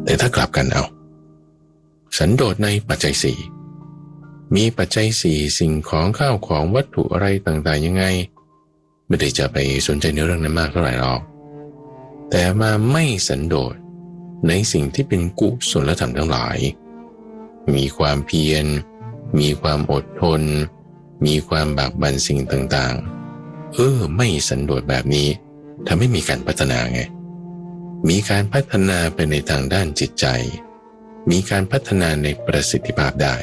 แต่ถ้ากลับกันเอาสันโดษในปัจจัยสี่มีปัจจัยสี่สิ่งของข้าวของวัตถุอะไรต่างๆยังไงไม่ได้จะไปสนใจในเรื่องนั้นมากเท่าไหร่หรอกแต่มาไม่สันโดษในสิ่งที่เป็นกุศลธรรมทั้งหลายมีความเพียรมีความอดทนมีความบากบั่นสิ่งต่างๆไม่สันโดษแบบนี้ทำให้มีการพัฒนาไงมีการพัฒนาไปในทางด้านจิตใจมีการพัฒนาในประสิทธิภาพได้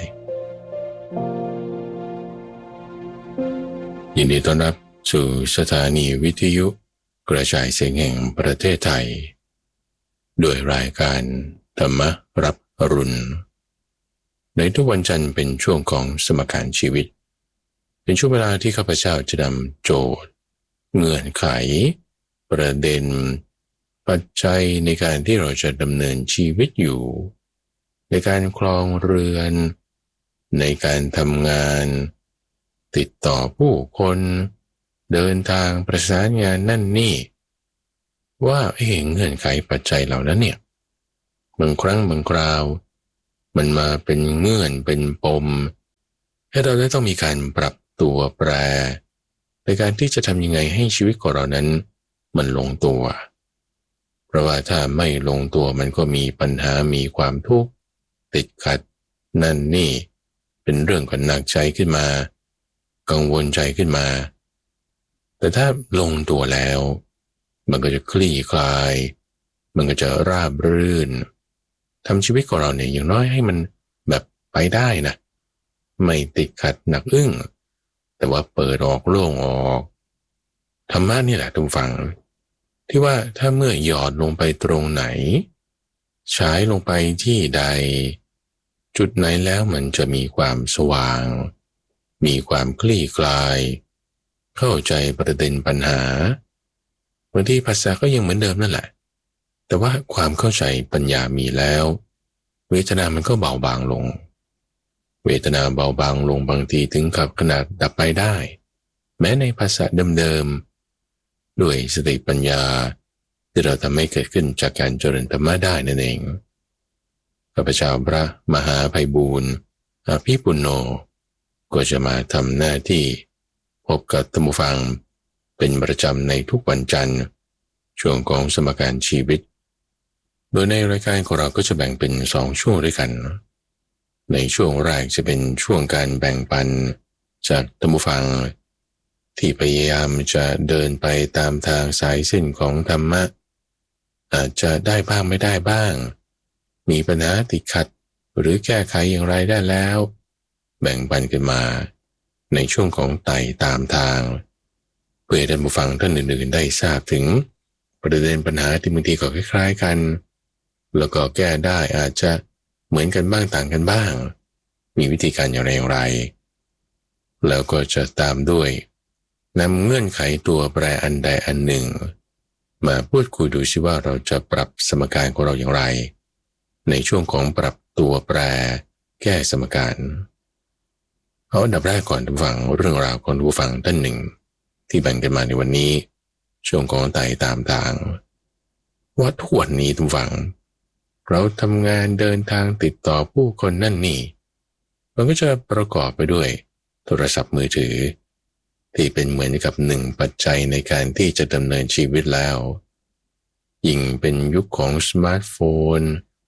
ยินดีต้อนรับสู่สถานีวิทยุกระจายเสียงแห่งประเทศไทยด้วยรายการธรรมรับอรุณในทุกวันจันทร์เป็นช่วงของสมการชีวิตเป็นช่วงเวลาที่ข้าพเจ้าจะนำโจทย์เงื่อนไขประเด็นปัจจัยในการที่เราจะดำเนินชีวิตอยู่ในการครองเรือนในการทำงานติดต่อผู้คนเดินทางประสานงานนั่นนี่ว่าเงื่อนไขปัจจัยเหล่านั้นเนี่ยบางครั้งบางคราวมันมาเป็นเงื่อนเป็นปมให้เราได้ต้องมีการปรับตัวแปรในการที่จะทำยังไงให้ชีวิตของเรานั้นมันลงตัวเพราะว่าถ้าไม่ลงตัวมันก็มีปัญหามีความทุกข์ติดขัดนั่นนี่เป็นเรื่องหนักใจขึ้นมากังวลใจขึ้นมาแต่ถ้าลงตัวแล้วมันก็จะคลี่คลายมันก็จะราบรื่นทำชีวิตของเราเนี่ยอย่างน้อยให้มันแบบไปได้นะไม่ติดขัดหนักอึ้งแต่ว่าเปิดออกโล่งออกธรรมะนี่แหละทุกฝั่งที่ว่าถ้าเมื่อหยอดลงไปตรงไหนฉายลงไปที่ใดจุดไหนแล้วมันจะมีความสว่างมีความคลี่คลายเข้าใจประเด็นปัญหาบางทีภาษาก็ยังเหมือนเดิมนั่นแหละแต่ว่าความเข้าใจปัญญามีแล้วเวทนามันก็เบาบางลงเวทนาเบาบางลงบางทีถึงกับขนาดดับไปได้แม้ในภาษาเดิมๆด้วยสติปัญญาที่เราทำให้เกิดขึ้นจากการเจริญธรรมะได้นั่นเองข้าพเจ้าพระมหาไพบูลย์อภิปุณโญก็จะมาทำหน้าที่พบกับท่านผู้ฟังเป็นประจำในทุกวันจันทร์ช่วงของสมการชีวิตโดยในรายการของเราก็จะแบ่งเป็น2ช่วงด้วยกันในช่วงแรกจะเป็นช่วงการแบ่งปันจากท่านผู้ฟังที่พยายามจะเดินไปตามทางสายเส้นของธรรมะอาจจะได้บ้างไม่ได้บ้างมีปัญหาติดขัดหรือแก้ไขอย่างไรได้แล้วแบ่งปันกันมาในช่วงของไต่ตามทางเพื่อให้ท่านผู้ฟังท่านอื่นๆได้ทราบถึงประเด็นปัญหาที่บางทีก็คล้ายๆกันแล้วก็แก้ได้อาจจะเหมือนกันบ้างต่างกันบ้างมีวิธีการอย่างไรแล้วก็จะตามด้วยนำเงื่อนไขตัวแปรอันใดอันหนึ่งมาพูดคุยดูซิว่าเราจะปรับสมการของเราอย่างไรในช่วงของปรับตัวแปรแก้สมการเอาอันดับแรกก่อนท่านผู้ฟังเรื่องราวของผู้ฟังท่านหนึ่งที่แบ่งกันมาในวันนี้ช่วงของไต่ตามทางว่าทุกวันนี้ท่านผู้ฟังเราทำงานเดินทางติดต่อผู้คนนั่นนี่มันก็จะประกอบไปด้วยโทรศัพท์มือถือที่เป็นเหมือนกับหนึ่งปัจจัยในการที่จะดำเนินชีวิตแล้วยิ่งเป็นยุคของสมาร์ทโฟน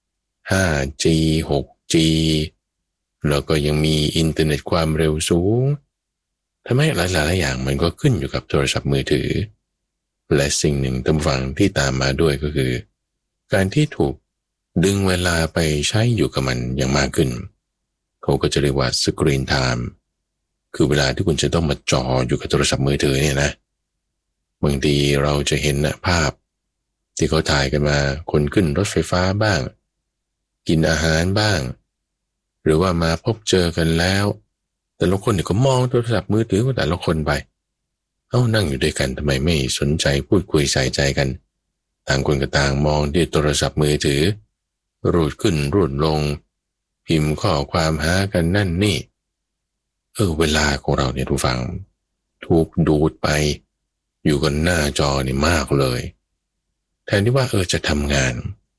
5G 6G แล้วก็ยังมีอินเทอร์เน็ตความเร็วสูงทำให้หลายๆอย่างมันก็ขึ้นอยู่กับโทรศัพท์มือถือและสิ่งหนึ่งท่านฟังที่ตามมาด้วยก็คือการที่ถูกดึงเวลาไปใช้อยู่กับมันอย่างมากขึ้นเขาก็จะเรียกว่าสกรีนไทม์คือเวลาที่คุณจะต้องมาจ่ออยู่กับโทรศัพท์มือถือเนี่ยนะบางทีเราจะเห็นภาพที่เขาถ่ายกันมาคนขึ้นรถไฟฟ้าบ้างกินอาหารบ้างหรือว่ามาพบเจอกันแล้วแต่ละคนเนี่ยก็มองโทรศัพท์มือถือของแต่ละคนไปนั่งอยู่ด้วยกันทำไมไม่สนใจพูดคุยใส่ใจกันต่างคนก็ต่างมองที่โทรศัพท์มือถือรูดขึ้นรูดลงพิมพ์ข้อความหากันนั่นนี่เวลาของเราเนี่ยทุกฝั่งถูกดูดไปอยู่กันหน้าจอนี่มากเลยแทนที่ว่าจะทำงาน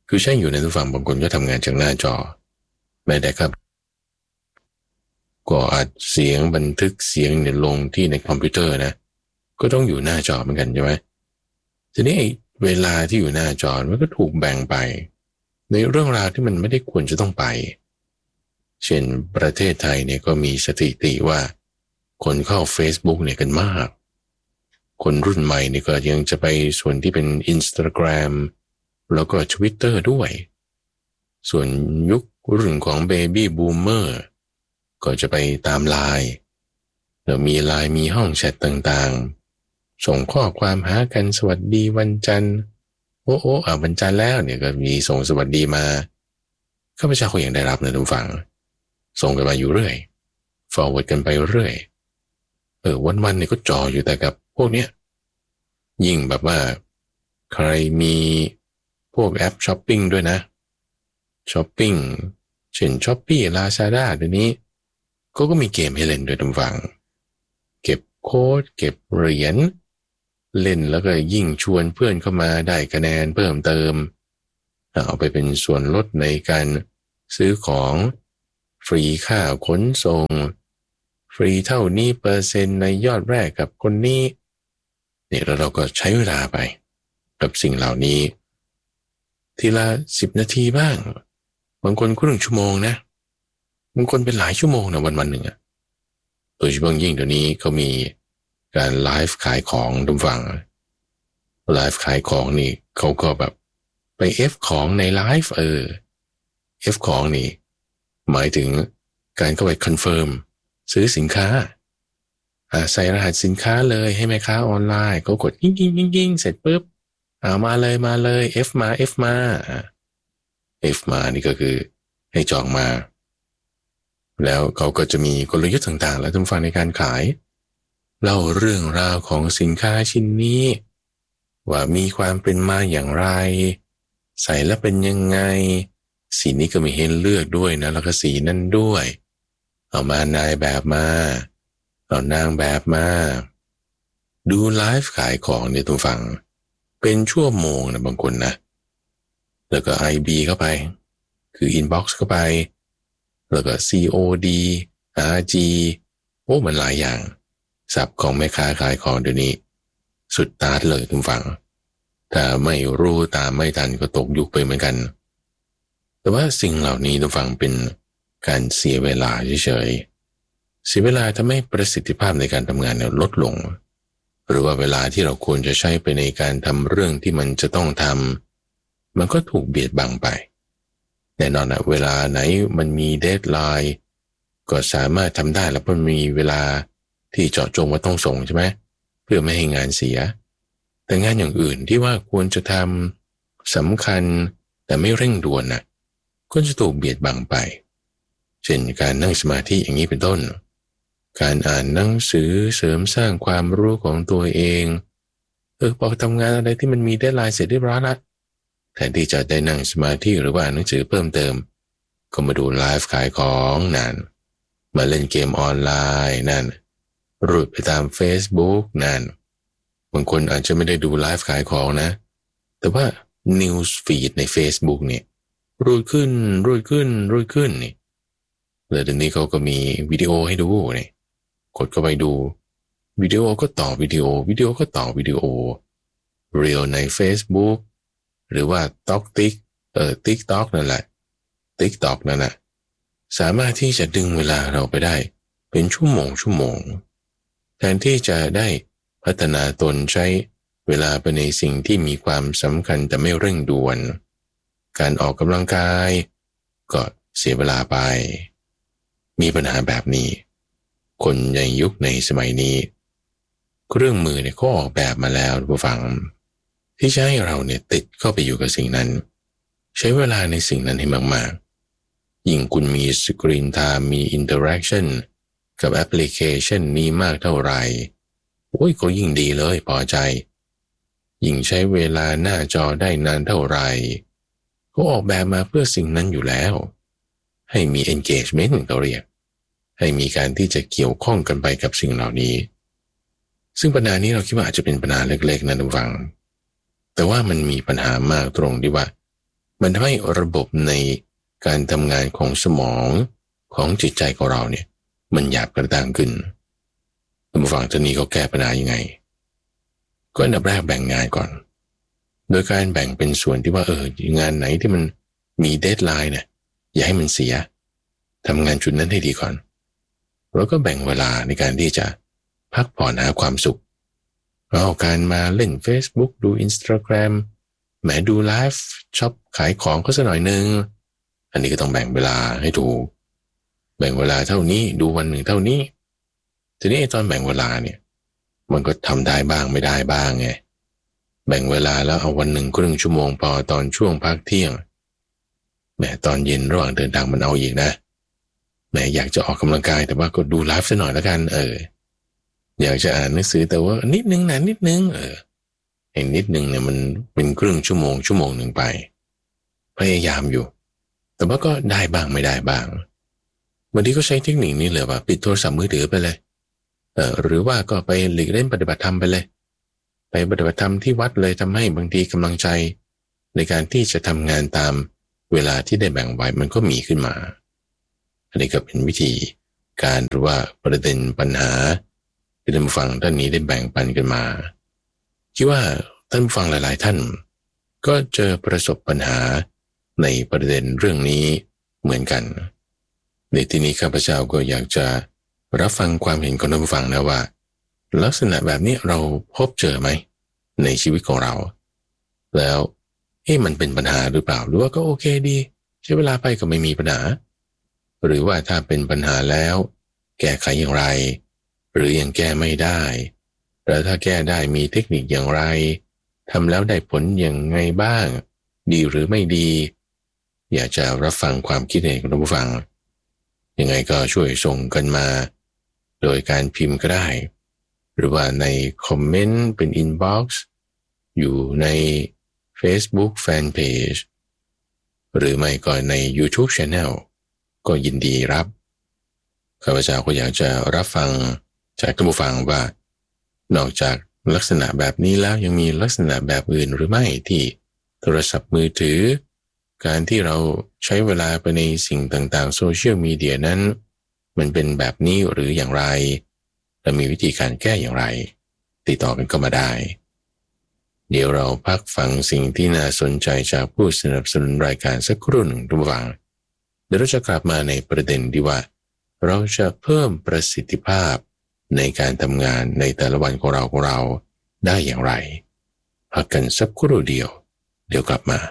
คือใช่อยู่ในทุกฝั่งบางคนก็ทำงานจากหน้าจอไม่ได้ครับก็อัดเสียงบันทึกเสียงเนี่ยลงที่ในคอมพิวเตอร์นะก็ต้องอยู่หน้าจอเหมือนกันใช่ไหมทีนี้เวลาที่อยู่หน้าจอมันก็ถูกแบ่งไปในเรื่องราวที่มันไม่ได้ควรจะต้องไปเช่นประเทศไทยเนี่ยก็มีสถิติว่าคนเข้า Facebook เนี่ยกันมากคนรุ่นใหม่นี่ก็ยังจะไปส่วนที่เป็น Instagram แล้วก็ Twitter ด้วยส่วนยุครุ่นของ Baby Boomer ก็จะไปตามไลน์แล้วมีไลน์มีห้องแชทต่างๆส่งข้อความหากันสวัสดีวันจันทร์โอ้วันจันทร์แล้วเนี่ยก็มีส่งสวัสดีมาข้าพเจ้าก็ยังได้รับนะทุกฝั่งส่งกันมาอยู่เรื่อย forward กันไปเรื่อยวันๆเนี่ยก็จ่ออยู่แต่กับพวกเนี้ยยิ่งแบบว่าใครมีพวกแอปช้อปปิ้งด้วยนะช้อปปิ้งเช่น Shopee Lazada เดี๋ยวนี้ก็มีเกมให้เล่นด้วยทุกฝั่งเก็บโค้ดเก็บเหรียญเล่นแล้วก็ยิ่งชวนเพื่อนเข้ามาได้คะแนนเพิ่มเติมเอาไปเป็นส่วนลดในการซื้อของฟรีค่าขนส่งฟรีเท่านี้เปอร์เซ็นต์ในยอดแรกกับคนนี้เนี่ยเราก็ใช้เวลาไปกับสิ่งเหล่านี้ทีละ10 นาทีบ้างบางคนครึ่งชั่วโมงนะบางคนเป็นหลายชั่วโมงนะวันๆหนึ่งโดยเฉพาะยิ่งเดี๋ยวนี้เขามีการไลฟ์ขายของทุกฝั่งไลฟ์ขายของนี่เขาก็แบบไปเอฟของในไลฟ์เอฟของนี่หมายถึงการเข้าไปคอนเฟิร์มซื้อสินค้าใส่รหัสสินค้าเลยให้แม่ค้าออนไลน์เขากดยิ่งเสร็จปุ๊บมาเลยF มานี่ก็คือให้จองมาแล้วเขาก็จะมีกลยุทธ์ต่างๆและทุกฝั่งในการขายเล่าเรื่องราวของสินค้าชิ้นนี้ว่ามีความเป็นมาอย่างไรใส่แล้วเป็นยังไงสีนี้ก็มีให้เลือกด้วยนะแล้วก็สีนั่นด้วยเอามานายแบบมาเอานางแบบมาดูไลฟ์ขายของเนี่ยทุกฝั่งเป็นชั่วโมงนะบางคนนะแล้วก็ IB เข้าไปคือ inbox เข้าไปแล้วก็ COD RG มันหลายอย่างศัพท์ของแม่ค้าขายของเดี๋ยวนี้สุดตาดเลยทุกฝั่งถ้าไม่รู้ตามไม่ทันก็ตกยุคไปเหมือนกันแต่ว่าสิ่งเหล่านี้ทุกฝั่งเป็นการเสียเวลาเฉยๆเสียเวลาทำให้ประสิทธิภาพในการทำงานลดลงหรือว่าเวลาที่เราควรจะใช้ไปในการทำเรื่องที่มันจะต้องทำมันก็ถูกเบียดบังไปแน่นอนเวลาไหนมันมีเดดไลน์ก็สามารถทำได้แล้วมันมีเวลาที่เจาะจงว่าต้องส่งใช่ไหมเพื่อไม่ให้งานเสียแต่งานอย่างอื่นที่ว่าควรจะทำสำคัญแต่ไม่เร่งด่วนก็จะถูกเบียดบังไปเช่นการนั่งสมาธิอย่างนี้เป็นต้นการอ่านหนังสือเสริมสร้างความรู้ของตัวเองพอทำงานอะไรที่มันมีเดดไลน์เสร็จเรียบร้อยแล้วแทนที่จะได้นั่งสมาธิหรือว่าอ่านหนังสือเพิ่มเติมก็มาดูไลฟ์ขายของนั่นมาเล่นเกมออนไลน์นั่นรูดไปตาม Facebook นั่นบางคนอาจจะไม่ได้ดูไลฟ์ขายของนะแต่ว่า News Feed ใน Facebook เนี่ยรูดขึ้นนี่แล้วเดี๋ยวนี้เขาก็มีวิดีโอให้ดูเนี่ยกดเข้าไปดูวิดีโอก็ต่อวิดีโอก็ต่อวิดีโอ Reel ใน Facebook หรือว่า TikTok นั่นแหละ TikTok นั่นน่ะสามารถที่จะดึงเวลาเราไปได้เป็นชั่วโมงแทนที่จะได้พัฒนาตนใช้เวลาไปในสิ่งที่มีความสำคัญแต่ไม่เร่งด่วนการออกกำลังกายก็เสียเวลาไปมีปัญหาแบบนี้คนในยุคในสมัยนี้เครื่องมือเนี่ยก็ออกแบบมาแล้วผู้ฟังที่จะให้เราเนี่ยติดเข้าไปอยู่กับสิ่งนั้นใช้เวลาในสิ่งนั้นให้มากๆยิ่งคุณมีสกรีนไทม์มีอินเทอร์แอคชั่นกับแอปพลิเคชันนี้มากเท่าไหร่ก็ยิ่งดีเลยพอใจยิ่งใช้เวลาหน้าจอได้นานเท่าไหร่ก็ออกแบบมาเพื่อสิ่งนั้นอยู่แล้วให้มี engagement เขาเรียกให้มีการที่จะเกี่ยวข้องกันไปกับสิ่งเหล่านี้ซึ่งปัญหานี้เราคิดว่าอาจจะเป็นปัญหาเล็กๆนะทุกฝั่งแต่ว่ามันมีปัญหามากตรงที่ว่ามันทำให้ระบบในการทำงานของสมองของจิตใจของเราเนี่ยมันหยาบกระด้างขึ้นท่านผู้ฟังท่านนี้เขาแก้ปัญหายังไงก็อันดับแรกแบ่งงานก่อนโดยการแบ่งเป็นส่วนที่ว่างานไหนที่มันมีเดดไลน์เนี่ยอย่าให้มันเสียทำงานจุดนั้นให้ดีก่อนแล้วก็แบ่งเวลาในการที่จะพักผ่อนหาความสุขเอาการมาเล่น Facebook ดู Instagram แหมดูไลฟ์ช็อปขายของก็สักหน่อยนึงอันนี้ก็ต้องแบ่งเวลาให้ถูกแบ่งเวลาเท่านี้ดูวันหนึ่งเท่านี้ทีนี้ตอนแบ่งเวลาเนี่ยมันก็ทำได้บ้างไม่ได้บ้างไงแบ่งเวลาแล้วเอาวันหนึ่งครึ่งชั่วโมงพอตอนช่วงพักเที่ยงแหมตอนเย็นระหว่างเดินทางมันเอาอีกนะแหมอยากจะออกกำลังกายแต่ว่าก็ดูไลฟ์ซะหน่อยแล้วกันอยากจะอ่านหนังสือแต่ว่านิดนึงนะนิดนึงไอ้นิดนึงเนี่ยมันเป็นครึ่งชั่วโมงหนึ่งไปพยายามอยู่แต่ว่าก็ได้บ้างไม่ได้บ้างบางทีก็ใช้เทคนิคนี้เลยว่าปิดโทรศัพท์มือถือไปเลยหรือว่าก็ไปหลีกเล่นปฏิบัติธรรมไปเลยไปปฏิบัติธรรมที่วัดเลยทำให้บางทีกำลังใจในการที่จะทำงานตามเวลาที่ได้แบ่งไว้มันก็มีขึ้นมาอันนี้ก็เป็นวิธีการหรือว่าประเด็นปัญหาที่ท่านผู้ฟังท่านนี้ได้แบ่งปันกันมาคิดว่าท่านผู้ฟังหลายๆท่านก็เจอประสบปัญหาในประเด็นเรื่องนี้เหมือนกันในที่นี้ข้าพเจ้าก็อยากจะรับฟังความเห็นของท่านผู้ฟังนะว่าลักษณะแบบนี้เราพบเจอไหมในชีวิตของเราแล้วมันเป็นปัญหาหรือเปล่าหรือว่าก็โอเคดีใช้เวลาไปก็ไม่มีปัญหาหรือว่าถ้าเป็นปัญหาแล้วแก้ไขอย่างไรหรือยังแก้ไม่ได้แล้วถ้าแก้ได้มีเทคนิคอย่างไรทำแล้วได้ผลอย่างไงบ้างดีหรือไม่ดีอยากจะรับฟังความคิดเห็นของท่านผู้ฟังยังไงก็ช่วยส่งกันมาโดยการพิมพ์ก็ได้หรือว่าในคอมเมนต์เป็นอินบ็อกซ์อยู่ใน Facebook Fanpage หรือไม่ก็ใน YouTube Channel ก็ยินดีรับข้าพเจ้าก็อยากจะรับฟังจากท่านผู้ฟังว่านอกจากลักษณะแบบนี้แล้วยังมีลักษณะแบบอื่นหรือไม่ที่โทรศัพท์มือถือการที่เราใช้เวลาไปในสิ่งต่างๆโซเชียลมีเดียนั้นมันเป็นแบบนี้หรืออย่างไรและมีวิธีการแก้อย่างไรติดต่อกันก็มาได้เดี๋ยวเราพักฟังสิ่งที่น่าสนใจจากผู้สนับสนุนรายการสักครู่หนึ่งทุกฟังเดี๋ยวเราจะกลับมาในประเด็นที่ว่าเราจะเพิ่มประสิทธิภาพในการทำงานในแต่ละวันของเราได้อย่างไรพักกันสักครู่เดียวเดี๋ยวกลับมา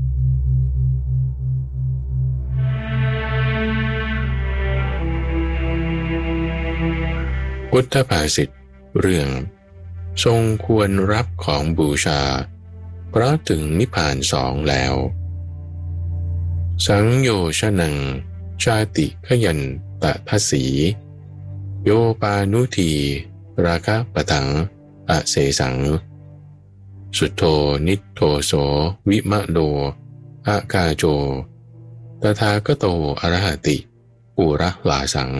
พุทธภาษิตเรื่องทรงควรรับของบูชาเพราะถึงนิพพานสองแล้วสังโยชนังชาติขยันตะทสีโยปานุทีราคะปะถังอเสสังสุโธนิโทโสวิมะโลอากาโจตถาคโตอรหติปุระลาสัง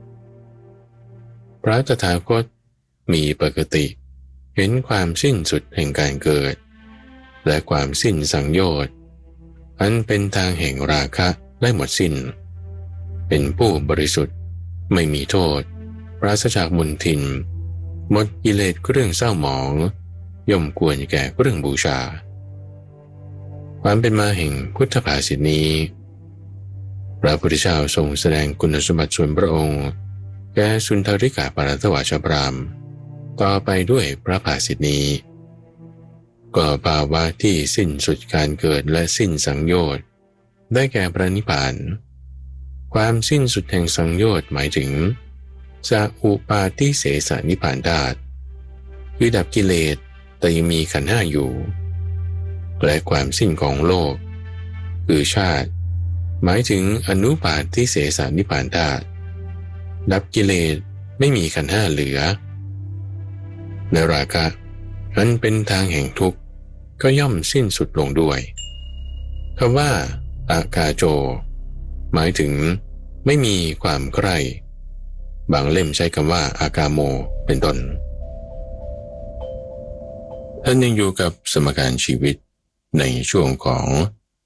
พระตถาคตมีปกติเห็นความสิ้นสุดแห่งการเกิดและความสิ้นสังโยชน์อันเป็นทางแห่งราคะได้หมดสิ้นเป็นผู้บริสุทธิ์ไม่มีโทษปราศจากมลทินหมดกิเลสเครื่องเศร้าหมองย่อมควรแก่เครื่องบูชาความเป็นมาแห่งพุทธภาษิตนี้พระพุทธเจ้าทรงแสดงคุณสมบัติส่วนพระองค์แก่สุนทริกาปารถวาชพรามต่อไปด้วยพระภาษิตนี้ก็ภาวะที่สิ้นสุดการเกิดและสิ้นสังโยชน์ได้แก่พระนิพพานความสิ้นสุดแห่งสังโยชน์หมายถึงจะอุปาทิเสสนิพพานธาตุคือดับกิเลสแต่ยังมีขันธ์ห้าอยู่และความสิ้นของโลกคือชาติหมายถึงอนุปาทิเสสนิพพานธาตุดับกิเลสไม่มีขันธ์ห้าเหลือในราคะอันเป็นทางแห่งทุกข์ก็ย่อมสิ้นสุดลงด้วยคำว่าอากาโจหมายถึงไม่มีความใคร่บางเล่มใช้คำว่าอากาโมเป็นต้นท่านยังอยู่กับสมการชีวิตในช่วงของ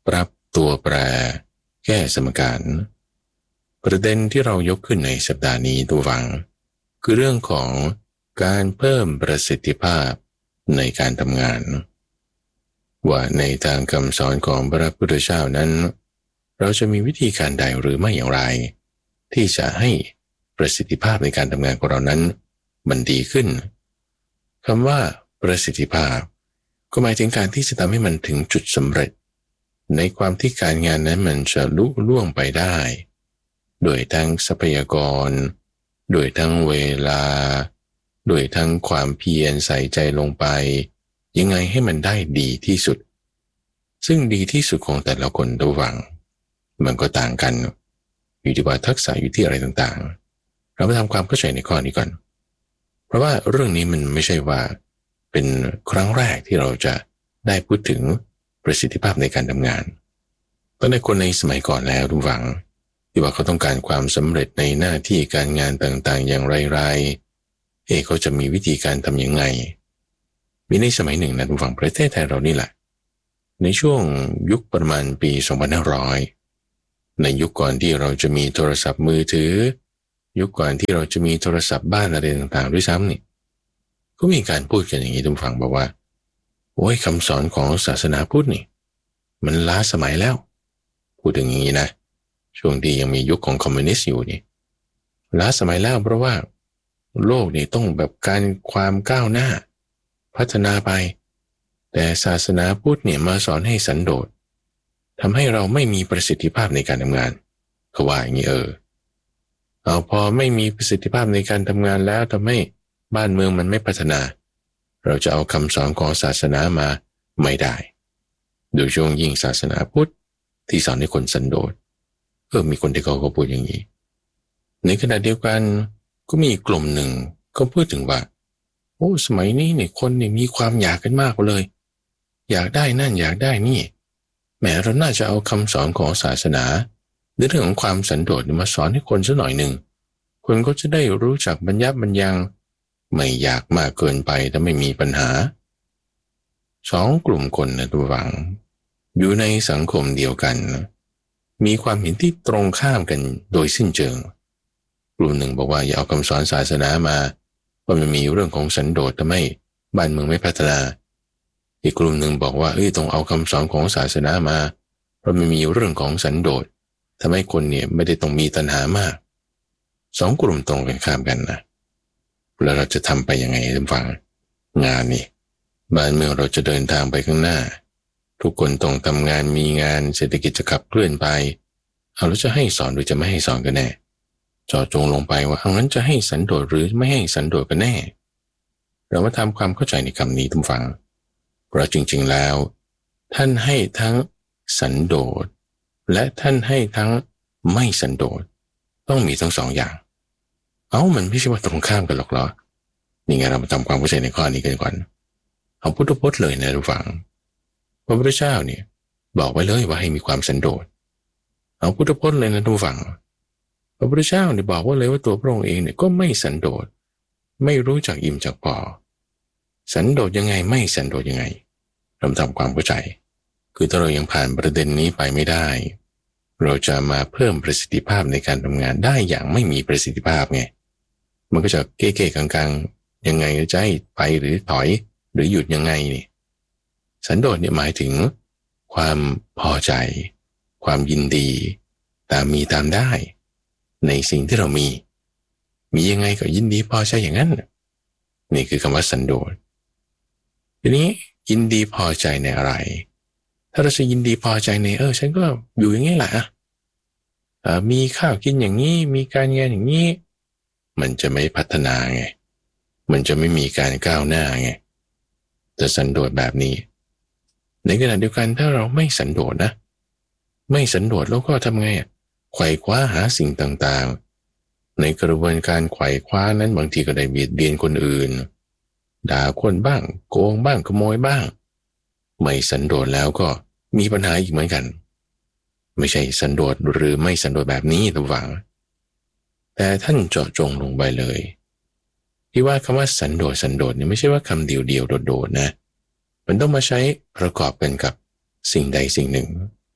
ปรับตัวแปรแก้สมการประเด็นที่เรายกขึ้นในสัปดาห์นี้ตัวฟังคือเรื่องของการเพิ่มประสิทธิภาพในการทำงานว่าในทางคำสอนของพระพุทธเจ้านั้นเราจะมีวิธีการใดหรือไม่อย่างไรที่จะให้ประสิทธิภาพในการทำงานของเรานั้นมันดีขึ้นคำว่าประสิทธิภาพก็หมายถึงการที่จะทำให้มันถึงจุดสำเร็จในความที่การงานนั้นมันจะลุล่วงไปได้โดยทั้งทรัพยากรโดยทั้งเวลาโดยทั้งความเพียรใส่ใจลงไปยังไงให้มันได้ดีที่สุดซึ่งดีที่สุดของแต่ละคนระหว่างมันก็ต่างกันอยู่ที่ว่าทักษะอยู่ที่อะไรต่างๆเราไปทำความเข้าใจในข้อนี้ก่อนเพราะว่าเรื่องนี้มันไม่ใช่ว่าเป็นครั้งแรกที่เราจะได้พูดถึงประสิทธิภาพในการทำงานตั้งแต่คนในสมัยก่อนแล้วทุกฝังที่ว่าเขาต้องการความสำเร็จในหน้าที่การงานต่างๆอย่างไรๆเขาจะมีวิธีการทำยังไงมีในสมัยหนึ่งนะทุกฝั่งประเทศไทยเรานี่แหละในช่วงยุคประมาณปี2500ในยุคก่อนที่เราจะมีโทรศัพท์มือถือยุคก่อนที่เราจะมีโทรศัพท์บ้านอะไรต่างๆด้วยซ้ำนี่ก็มีการพูดกันอย่างนี้ทุกฝั่งบอกว่าโอ้ยคำสอนของศาสนาพุทธนี่มันล้าสมัยแล้วพูดอย่างนี้นะช่วงที่ยังมียุคของคอมมิวนิสต์อยู่นี่ล้าสมัยแล้วเพราะว่าโลกนี่ต้องแบบการความก้าวหน้าพัฒนาไปแต่ศาสนาพุทธเนี่ยมาสอนให้สันโดษทำให้เราไม่มีประสิทธิภาพในการทำงานเขาว่าอย่างนี้เอาพอไม่มีประสิทธิภาพในการทำงานแล้วทำให้บ้านเมืองมันไม่พัฒนาเราจะเอาคำสอนของศาสนามาไม่ได้โดยช่วงยิ่งศาสนาพุทธที่สอนให้คนสันโดษมีคนที่เขาก็พูดอย่างนี้ในขณะเดียวกันก็มีกลุ่มหนึ่งก็พูดถึงว่าโอ้สมัยนี้เนี่ยคนเนี่ยมีความอยากกันมากเลยอยากได้นั่นอยากได้นี่แหมเราน่าจะเอาคำสอนของศาสนาในเรื่องของความสันโดษมาสอนให้คนสักหน่อยหนึ่งคนก็จะได้รู้จักบรรยับบรรยังไม่อยากมากเกินไปแต่ไม่มีปัญหาสองกลุ่มคนนะตัวฝังอยู่ในสังคมเดียวกันมีความเห็นที่ตรงข้ามกันโดยสิ้นเชิงกลุ่มหนึ่งบอกว่าอย่าเอาคำสอนศาสนามาเพราะมันมีเรื่องของสันโดษทำให้บ้านเมืองไม่พัฒนาอีกกลุ่มหนึ่งบอกว่าต้องเอาคำสอนของศาสนามาเพราะมันมีเรื่องของสันโดษทำให้คนเนี่ยไม่ได้ต้องมีตัณหามากสองกลุ่มตรงกันข้ามกันนะแล้วเราจะทำไปยังไงท่านฟังงานนี่บ้านเมืองเราจะเดินทางไปข้างหน้าทุกคนต้องทำงานมีงานเศรษฐกิจจะขับเคลื่อนไปเอาแล้วจะให้สอนหรือจะไม่ให้สอนกันแน่เจาะจงลงไปว่าเอางั้นจะให้สันโดษหรือไม่ให้สันโดษกันแน่เรามาทำความเข้าใจในคำนี้ท่านฟังเพราะจริงๆแล้วท่านให้ทั้งสันโดษและท่านให้ทั้งไม่สันโดษต้องมีทั้งสองอย่างมันไม่ใช่ว่าตรงข้ามกันหรอกเหรอนี่ไงเรามาทำความเข้าใจในข้อนี้กันก่อนเอาพุทธพจน์เลยนะท่านฟังพระพุทธเจ้าเนี่ยบอกไว้เลยว่าให้มีความสันโดษเอาพุทธพจน์เลยนะท่านฟังพระพุทธเจ้าเนี่ยบอกว่าเลยว่าตัวพระองค์เองเนี่ยก็ไม่สันโดษไม่รู้จักอิ่มจักพอสันโดษยังไงไม่สันโดษยังไงเราทำความเข้าใจคือถ้าเรายังผ่านประเด็นนี้ไปไม่ได้เราจะมาเพิ่มประสิทธิภาพในการทำงานได้อย่างไม่มีประสิทธิภาพไงมันก็จะเก้ๆกลางๆยังไงจะให้ไปหรือถอยหรือหยุดยังไงนี่สันโดษเนี่ยหมายถึงความพอใจความยินดีตามมีตามได้ในสิ่งที่เรามียังไงก็ยินดีพอใจอย่างนั้นนี่คือคำว่าสันโดษทีนี้ยินดีพอใจในอะไรถ้าเราจะยินดีพอใจในฉันก็อยู่อย่างนี้แหละมีข้าวกินอย่างนี้มีการงานอย่างนี้มันจะไม่พัฒนาไงมันจะไม่มีการก้าวหน้าไงแต่สันโดษแบบนี้ในขณะเดียวกันถ้าเราไม่สันโดษนะไม่สันโดษแล้วก็ทำไงไขว่คว้าหาสิ่งต่างๆในกระบวนการไขว่คว้านั้นบางทีก็ได้เบียดเบียนคนอื่นด่าคนบ้างโกงบ้างขโมยบ้างไม่สันโดษแล้วก็มีปัญหาอีกเหมือนกันไม่ใช่สันโดษหรือไม่สันโดษแบบนี้ตัวหวังแต่ท่านเจาะจงลงไปเลยที่ว่าคำว่าสันโดษเนี่ยไม่ใช่ว่าคำเดียวโดดๆนะมันต้องมาใช้ประกอบกันกับสิ่งใดสิ่งหนึ่ง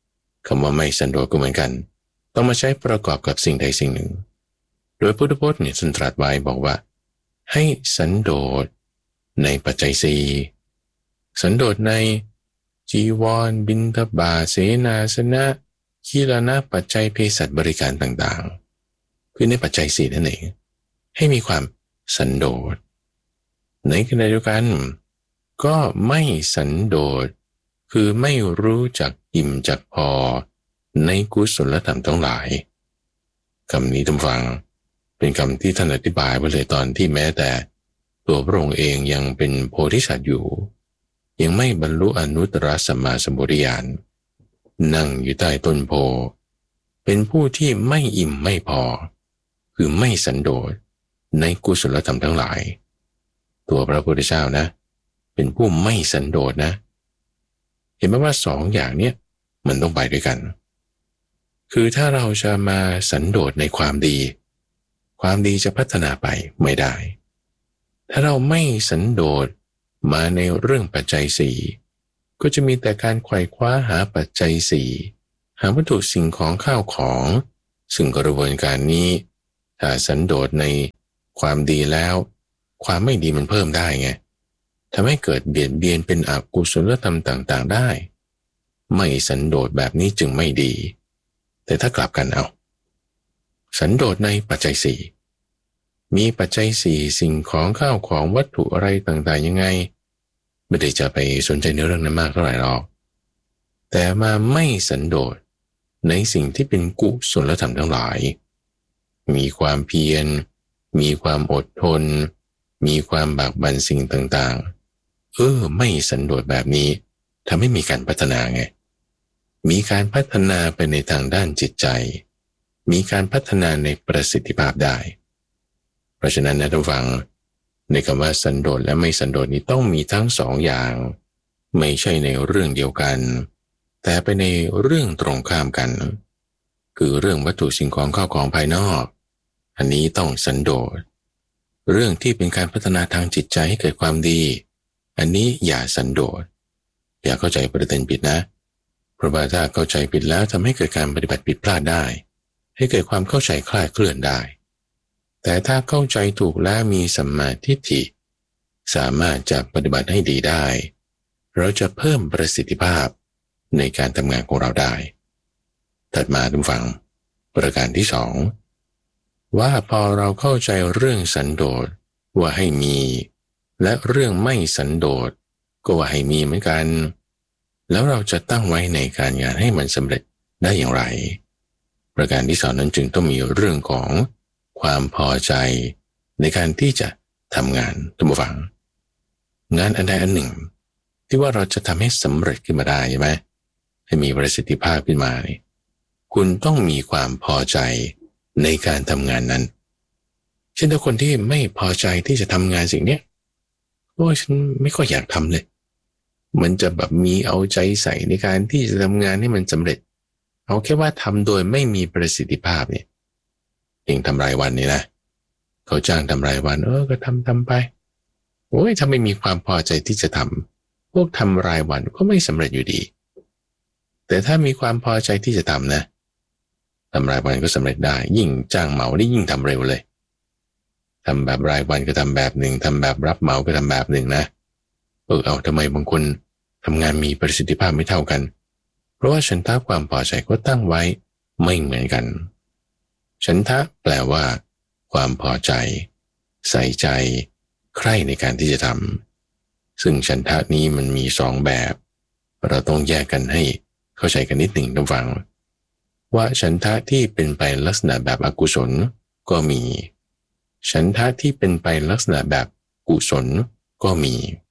คำว่าไม่สันโดษก็เหมือนกันต้องมาใช้ประกอบกับสิ่งใดสิ่งหนึ่งโดยพุทธพจน์เนี่ยตรัสไว้บอกว่าให้สันโดษในปัจจัยสี่สันโดษในจีวรบิณฑบาตเสนาสนะคีลานะปัจจัยเภสัชบริการต่างๆคือในปัจจัยสี่นั่นเองให้มีความสันโดษในขณะเดียวกันก็ไม่สันโดษคือไม่รู้จักอิ่มจักพอในกุศลธรรมทั้งหลายคำนี้ท่านฟังเป็นคำที่ท่านอธิบายไว้เลยตอนที่แม้แต่ตัวพระองค์เองยังเป็นโพธิสัตว์อยู่ยังไม่บรรลุอนุตตรสัมมาสัมโพธิญาณนั่งอยู่ใต้ต้นโพเป็นผู้ที่ไม่อิ่มไม่พอคือไม่สันโดษในกุศลธรรมทั้งหลายตัวพระพุทธเจ้านะเป็นผู้ไม่สันโดษนะเห็นไหมว่าสองอย่างเนี้ยมันต้องไปด้วยกันคือถ้าเราจะมาสันโดษในความดีความดีจะพัฒนาไปไม่ได้ถ้าเราไม่สันโดษมาในเรื่องปัจจัยสี่ก็จะมีแต่การไขว่คว้าหาปัจจัยสี่หาวัตถุสิ่งของข้าวของซึ่งกระบวนการนี้ถ้าสันโดษในความดีแล้วความไม่ดีมันเพิ่มได้ไงทำให้เกิดเบียดเบียนเป็นอกุศลธรรมต่างๆได้ไม่สันโดษแบบนี้จึงไม่ดีแต่ถ้ากลับกันเอาสันโดษในปัจจัยสี่มีปัจจัยสี่สิ่งของข้าวของวัตถุอะไรต่างๆยังไงไม่ได้จะไปสนใจในเรื่องนั้นมากเท่าไหร่หรอกแต่มาไม่สันโดษในสิ่งที่เป็นกุศลธรรมทั้งหลายมีความเพียรมีความอดทนมีความบากบั่นสิ่งต่างๆไม่สันโดษแบบนี้ทำให้มีการพัฒนาไงมีการพัฒนาไปในทางด้านจิตใจมีการพัฒนาในประสิทธิภาพได้เพราะฉะนั้นนะท่านฟังในคำว่าสันโดษและไม่สันโดษนี้ต้องมีทั้งสองอย่างไม่ใช่ในเรื่องเดียวกันแต่ไปในเรื่องตรงข้ามกันคือเรื่องวัตถุสิ่งของข้าวของภายนอกอันนี้ต้องสันโดษเรื่องที่เป็นการพัฒนาทางจิตใจให้เกิดความดีอันนี้อย่าสันโดษอย่าเข้าใจประเด็นผิดนะเพราะว่าถ้าเข้าใจผิดแล้วทำให้เกิดการปฏิบัติผิดพลาดได้ให้เกิดความเข้าใจคลาดเคลื่อนได้แต่ถ้าเข้าใจถูกและมีสัมมาทิฏฐิสามารถจะปฏิบัติให้ดีได้เราจะเพิ่มประสิทธิภาพในการทำงานของเราได้ถัดมาทุกฝั่งประการที่สองว่าพอเราเข้าใจเรื่องสันโดษว่าให้มีและเรื่องไม่สันโดษก็ว่าให้มีเหมือนกันแล้วเราจะตั้งไว้ในการงานให้มันสำเร็จได้อย่างไรประการที่สองนั้นจึงต้องมีเรื่องของความพอใจในการที่จะทำงานทุกฝั่งงานอันใดอันหนึ่งที่ว่าเราจะทำให้สำเร็จขึ้นมาได้ใช่ไหมให้มีประสิทธิภาพขึ้นมาคุณต้องมีความพอใจในการทำงานนั้นเช่นถ้าคนที่ไม่พอใจที่จะทำงานสิ่งนี้ฉันไม่ค่อยอยากทำเลยมันจะแบบมีเอาใจใส่ในการที่จะทำงานให้มันสำเร็จเอาแค่ว่าทำโดยไม่มีประสิทธิภาพเนี่ยเองทำรายวันนี่นะเขาจ้างทำรายวันก็ทำไปถ้าไม่มีความพอใจที่จะทำพวกทำรายวันก็ไม่สำเร็จอยู่ดีแต่ถ้ามีความพอใจที่จะทำนะทำรายวันก็สำเร็จได้ยิ่งจ้างเหมาได้ยิ่งทำเร็วเลยทำแบบรายวันก็ทำแบบหนึ่งทำแบบรับเหมาก็ทำแบบหนึ่งนะทำไมบางคนทำงานมีประสิทธิภาพไม่เท่ากันเพราะว่าฉันทะความพอใจก็ตั้งไว้ไม่เหมือนกันฉันทะแปลว่าความพอใจใส่ใจใคร่ในการที่จะทำซึ่งฉันทะนี้มันมีสองแบบเราต้องแยกกันให้เข้าใจกันนิดหนึ่งท่านฟังว่าฉันทะที่เป็นไปลักษณะแบบอกุศลก็มีฉันทะที่เป็นไปลักษณะแบบกุศลก็มี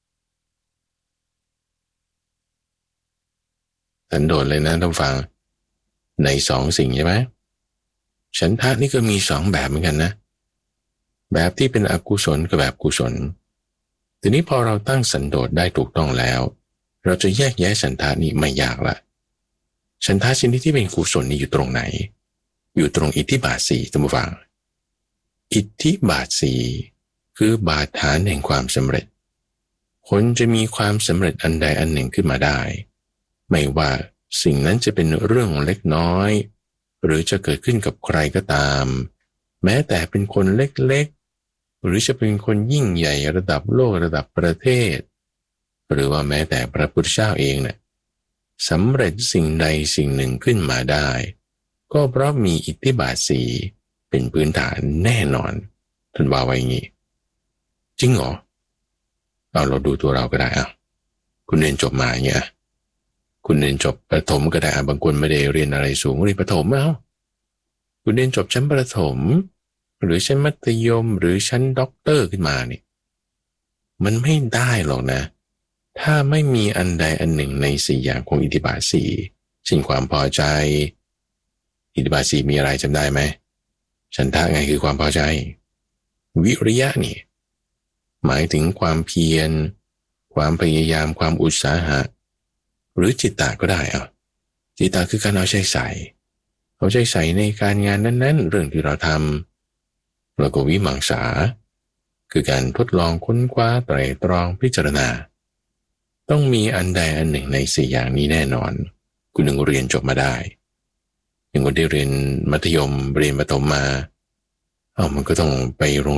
สันโดษเลยนะท่านฟังในสองสิ่งใช่ไหมฉันทะนี่ก็มีสองแบบเหมือนกันนะแบบที่เป็นอกุศลกับแบบกุศลทีนี้พอเราตั้งสันโดษได้ถูกต้องแล้วเราจะแยกแยะฉันทะนี้ไม่ยากละฉันทะชนิดที่เป็นกุศลนี่อยู่ตรงไหนอยู่ตรงอิทธิบาทสี่ท่านผู้ฟังอิทธิบาทสี่คือบาทฐานแห่งความสำเร็จคนจะมีความสำเร็จอันใดอันหนึ่งขึ้นมาได้ไม่ว่าสิ่งนั้นจะเป็นเรื่องเล็กน้อยหรือจะเกิดขึ้นกับใครก็ตามแม้แต่เป็นคนเล็กๆหรือจะเป็นคนยิ่งใหญ่ระดับโลกระดับประเทศหรือว่าแม้แต่พระพุทธเจ้าเองเนี่ยสำเร็จสิ่งใดสิ่งหนึ่งขึ้นมาได้ก็เพราะมีอิทธิบาทสี่เป็นพื้นฐานแน่นอนท่านว่าไว้อย่างนี้จริงเหรอเอาเราดูตัวเราก็ได้คุณเรียนจบมาเนี่ยคุณเรียนจบประถมก็ได้บางคนไม่ได้เรียนอะไรสูงเรียนประถมคุณเรียนจบชั้นประถมหรือชั้นมัธยมหรือชั้นด็อกเตอร์ขึ้นมานี่มันไม่ได้หรอกนะถ้าไม่มีอันใดอันหนึ่งในสี่อย่างของอิทธิบาทสี่สิ่งความพอใจอิทธิบาทสี่มีอะไรจำได้ไหมฉันทะไงคือความพอใจวิริยะนี่หมายถึงความเพียรความพยายามความอุตสาหะหรือจิตตะก็ได้จิตตะคือการเอาใจใส่ในการงานนั้นๆเรื่องที่เราทำแล้วก็วิมังสาคือการทดลองค้นคว้าไตร่ตรองพิจารณาต้องมีอันใดอันหนึ่งในสี่อย่างนี้แน่นอนคุณถึงเรียนจบมาได้อย่างคนที่เรียนมัธยมเรียนประถมมามันก็ต้องไปโรง